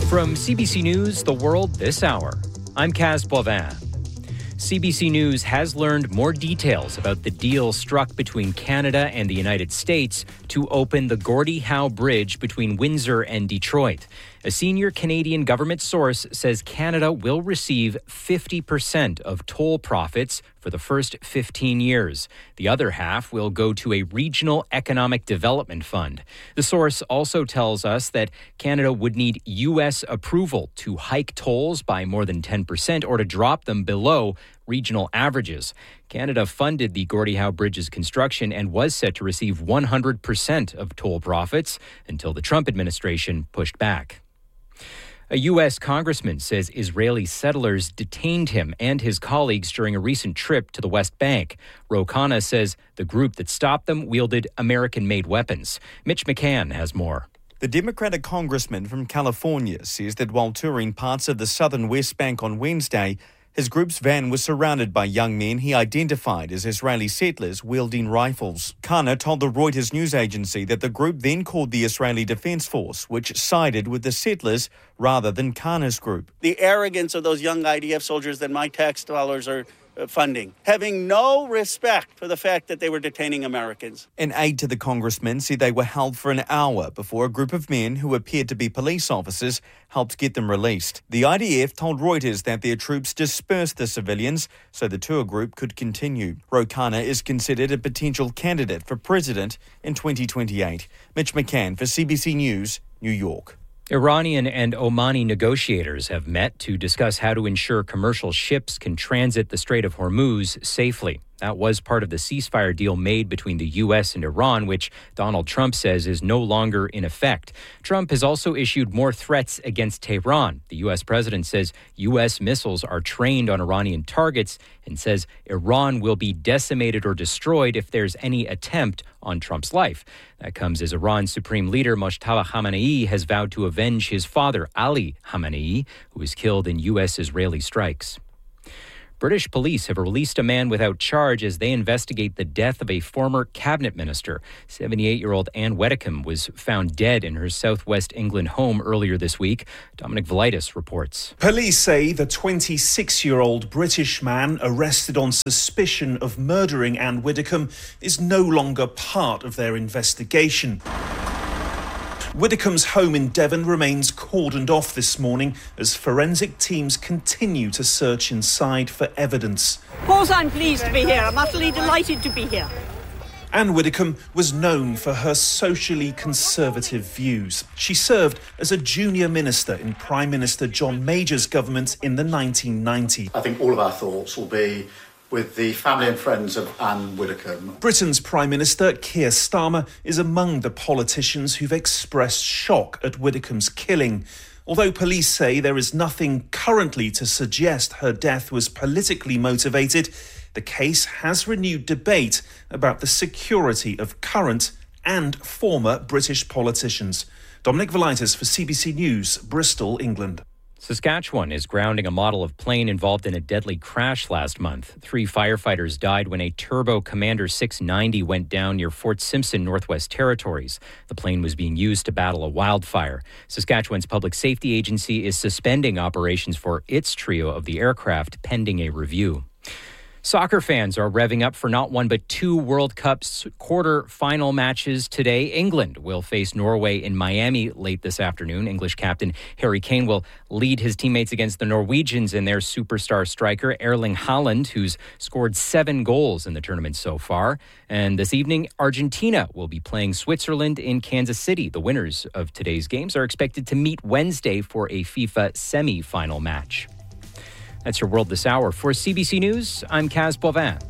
From CBC News, The World This Hour, I'm Kaz Boivin. CBC News has learned more details about the deal struck between Canada and the United States to open the Gordie Howe Bridge between Windsor and Detroit. A senior Canadian government source says Canada will receive 50% of toll profits for the first 15 years. The other half will go to a regional economic development fund. The source also tells us that Canada would need U.S. approval to hike tolls by more than 10% or to drop them below regional averages. Canada funded the Gordie Howe Bridge's construction and was set to receive 100% of toll profits until the Trump administration pushed back. A U.S. congressman says Israeli settlers detained him and his colleagues during a recent trip to the West Bank. Ro Khanna says the group that stopped them wielded American-made weapons. Mitch McCann has more. The Democratic congressman from California says that while touring parts of the southern West Bank on Wednesday, his group's van was surrounded by young men he identified as Israeli settlers wielding rifles. Khanna told the Reuters news agency that the group then called the Israeli Defense Force, which sided with the settlers rather than Khanna's group. The arrogance of those young IDF soldiers that my tax dollars are funding, having no respect for the fact that they were detaining Americans. An aide to the congressman said they were held for an hour before a group of men who appeared to be police officers helped get them released. The IDF told Reuters that their troops dispersed the civilians so the tour group could continue. Ro Khanna is considered a potential candidate for president in 2028. Mitch McCann for CBC News, New York. Iranian and Omani negotiators have met to discuss how to ensure commercial ships can transit the Strait of Hormuz safely. That was part of the ceasefire deal made between the U.S. and Iran, which Donald Trump says is no longer in effect. Trump has also issued more threats against Tehran. The U.S. president says U.S. missiles are trained on Iranian targets and says Iran will be decimated or destroyed if there's any attempt on Trump's life. That comes as Iran's supreme leader, Mojtaba Khamenei, has vowed to avenge his father, Ali Khamenei, who was killed in U.S.-Israeli strikes. British police have released a man without charge as they investigate the death of a former cabinet minister. 78-year-old Anne Widdecombe was found dead in her southwest England home earlier this week. Dominic Velitis reports. Police say the 26-year-old British man arrested on suspicion of murdering Anne Widdecombe is no longer part of their investigation. Widdecombe's home in Devon remains cordoned off this morning as forensic teams continue to search inside for evidence. Of course I'm pleased to be here. I'm utterly delighted to be here. Anne Widdecombe was known for her socially conservative views. She served as a junior minister in Prime Minister John Major's government in the 1990s. I think all of our thoughts will be with the family and friends of Anne Widdecombe. Britain's Prime Minister, Keir Starmer, is among the politicians who've expressed shock at Widdecombe's killing. Although police say there is nothing currently to suggest her death was politically motivated, the case has renewed debate about the security of current and former British politicians. Dominic Velitis for CBC News, Bristol, England. Saskatchewan is grounding a model of plane involved in a deadly crash last month. 3 firefighters died when a Turbo Commander 690 went down near Fort Simpson, Northwest Territories. The plane was being used to battle a wildfire. Saskatchewan's public safety agency is suspending operations for its trio of the aircraft pending a review. Soccer fans are revving up for not one but 2 World Cup's quarter-final matches today. England will face Norway in Miami late this afternoon. English captain Harry Kane will lead his teammates against the Norwegians and their superstar striker Erling Haaland, who's scored 7 goals in the tournament so far. And this evening, Argentina will be playing Switzerland in Kansas City. The winners of today's games are expected to meet Wednesday for a FIFA semi-final match. That's your World This Hour. For CBC News, I'm Kaz Boivin.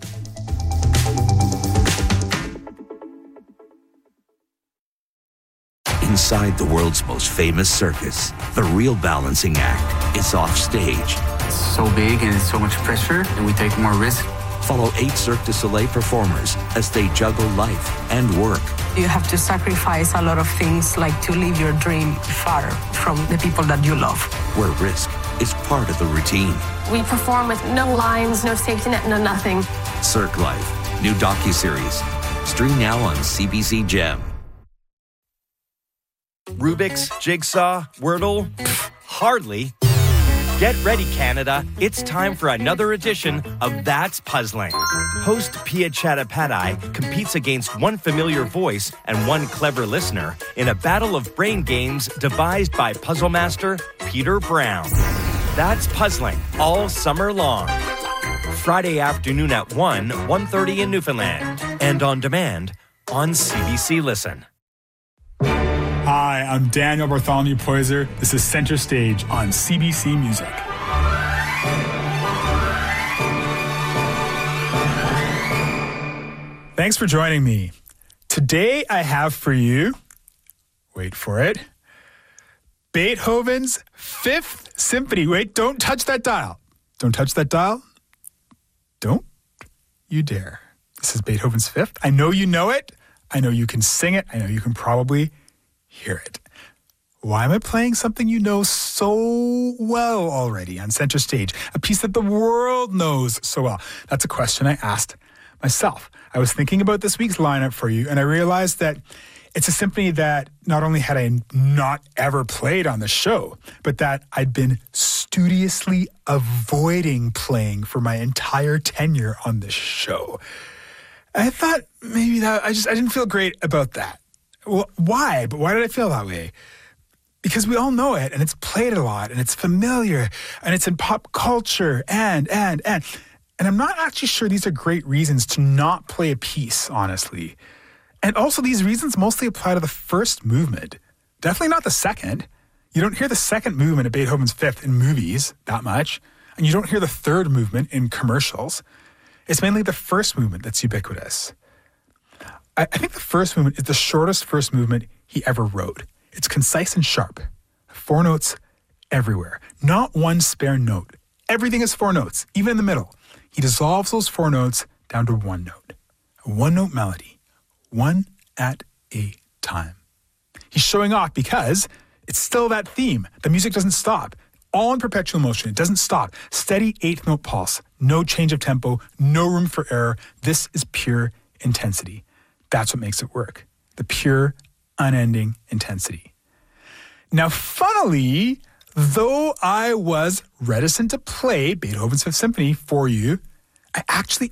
Inside the world's most famous circus, the real balancing act is off stage. It's so big and it's so much pressure, and we take more risk. Follow 8 Cirque du Soleil performers as they juggle life and work. You have to sacrifice a lot of things, like to live your dream far from the people that you love. Where risk is part of the routine. We perform with no lines, no safety net, no nothing. Cirque Life, new docuseries. Stream now on CBC Gem. Rubik's, Jigsaw, Wordle. hardly. Get ready, Canada. It's time for another edition of That's Puzzling. Host Pia Chattopadhyay competes against one familiar voice and one clever listener in a battle of brain games devised by puzzle master Peter Brown. That's Puzzling all summer long. Friday afternoon at 1:30 in Newfoundland. And on demand on CBC Listen. Hi, I'm Daniel Bartholomew Poyser. This is Center Stage on CBC Music. Thanks for joining me. Today I have for you, wait for it, Beethoven's Fifth Symphony. Wait, don't touch that dial. Don't touch that dial. Don't you dare. This is Beethoven's Fifth. I know you know it. I know you can sing it. I know you can probably hear it. Why am I playing something you know so well already on Center Stage? A piece that the world knows so well? That's a question I asked myself. I was thinking about this week's lineup for you, and I realized that it's a symphony that not only had I not ever played on the show, but that I'd been studiously avoiding playing for my entire tenure on this show. I thought maybe that I didn't feel great about that. Well, why? But why did I feel that way? Because we all know it, and it's played a lot, and it's familiar, and it's in pop culture, and I'm not actually sure these are great reasons to not play a piece, honestly. And also, these reasons mostly apply to the first movement. Definitely not the second. You don't hear the second movement of Beethoven's Fifth in movies that much, and you don't hear the third movement in commercials. It's mainly the first movement that's ubiquitous. I think the first movement is the shortest first movement he ever wrote. It's concise and sharp. 4 notes everywhere. Not one spare note. Everything is 4 notes, even in the middle. He dissolves those 4 notes down to 1 note. A 1-note melody. One at a time. He's showing off because it's still that theme. The music doesn't stop. All in perpetual motion. It doesn't stop. Steady 8th note pulse. No change of tempo. No room for error. This is pure intensity. That's what makes it work. The pure, unending intensity. Now, funnily, though I was reticent to play Beethoven's Fifth Symphony for you, I actually